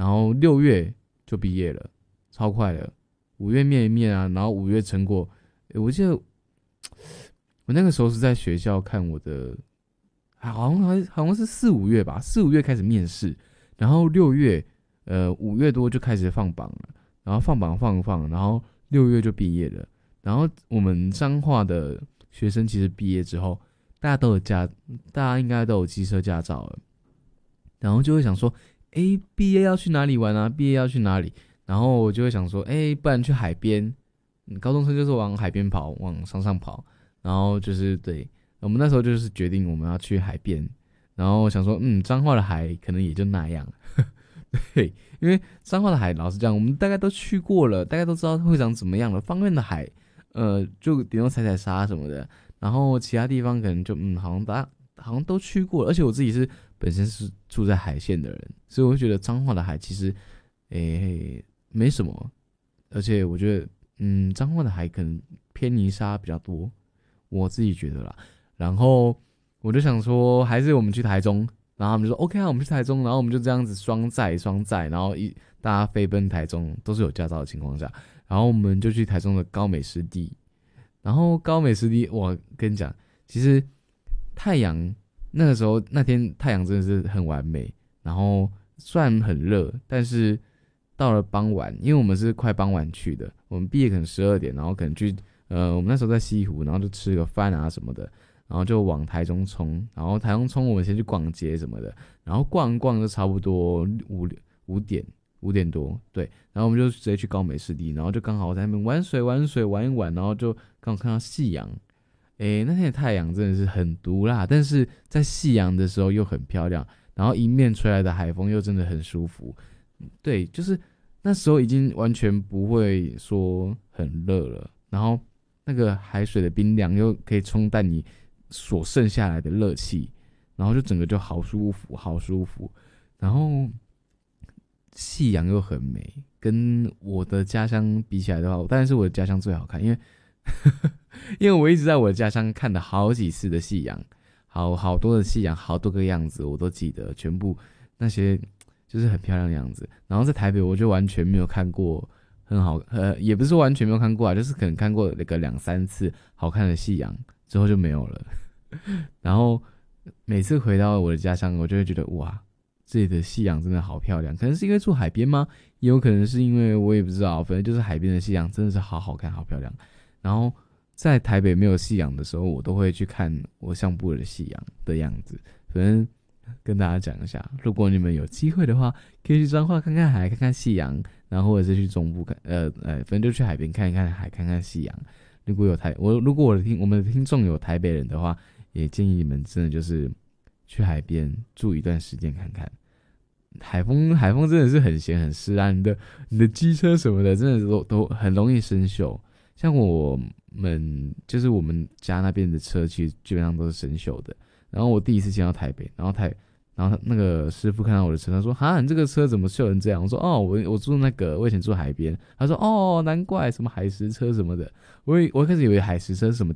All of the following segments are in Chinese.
然后6月就毕业了，超快的。5月面一面啊，然后5月成果，我记得我那个时候是在学校看我的，好像是4、5月吧，4、5月开始面试，然后6月，5月多就开始放榜了，然后放榜放一放，然后6月就毕业了。然后我们彰化的学生其实毕业之后，大家都有驾，大家应该都有机车驾照了，然后就会想说，毕业要去哪里玩啊？毕业要去哪里？然后我就会想说，不然去海边。高中生就是往海边跑，往山上跑。然后就是对，我们那时候就是决定我们要去海边。然后想说，彰化的海可能也就那样。对，因为彰化的海，老实讲，我们大概都去过了，大概都知道会长怎么样了。方院的海，就顶多踩踩沙什么的。然后其他地方可能就好像都去过了，而且我自己是本身是住在海线的人，所以我会觉得彰化的海其实没什么，而且我觉得彰化的海可能偏泥沙比较多，我自己觉得啦。然后我就想说，还是我们去台中，然后他们就说 OK 啊，我们去台中，然后我们就这样子双载双载，然后大家飞奔台中，都是有驾照的情况下，然后我们就去台中的高美湿地。然后高美湿地，我跟你讲，其实太阳那个时候那天太阳真的是很完美，然后虽然很热，但是到了傍晚，因为我们是快傍晚去的，我们毕业可能12点，然后可能去我们那时候在西湖，然后就吃个饭啊什么的，然后就往台中冲，然后台中冲我们先去逛街什么的，然后逛一逛就差不多五点5点多，对，然后我们就直接去高美湿地，然后就刚好在那边玩一玩，然后就刚好看到夕阳。那天的太阳真的是很毒辣，但是在夕阳的时候又很漂亮，然后迎面吹来的海风又真的很舒服。对，就是那时候已经完全不会说很热了，然后那个海水的冰凉又可以冲淡你所剩下来的热气，然后就整个就好舒服，好舒服。然后夕阳又很美，跟我的家乡比起来的话，当然是我的家乡最好看，因为因为我一直在我的家乡看了好几次的夕阳，好多的夕阳，好多个样子我都记得，全部那些就是很漂亮的样子。然后在台北我就完全没有看过很好，也不是说完全没有看过啊，就是可能看过那个2、3次好看的夕阳之后就没有了。然后每次回到我的家乡，我就会觉得哇，这里的夕阳真的好漂亮。可能是因为住海边吗？也有可能是因为我也不知道，反正就是海边的夕阳真的是好好看，好漂亮。然后在台北没有夕阳的时候，我都会去看我相簿的夕阳的样子。反正跟大家讲一下，如果你们有机会的话，可以去彰化看看海，看看夕阳，然后或者是去中部看，反正就去海边看一看海，看看夕阳。如果我们的听众有台北人的话，也建议你们真的就是去海边住一段时间看看。海风真的是很咸很湿啊，你的机车什么的，真的都很容易生锈。像我们家那边的车，其实基本上都是生锈的。然后我第一次见到台北，然后那个师傅看到我的车，他说：“哈，你这个车怎么锈成这样？”我说：“哦，我住那个，我以前住海边。”他说：“哦，难怪什么海石车什么的。”我一开始以为海石车是什么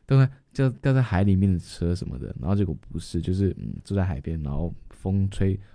掉在海里面的车什么的，然后结果不是，就是住在海边，然后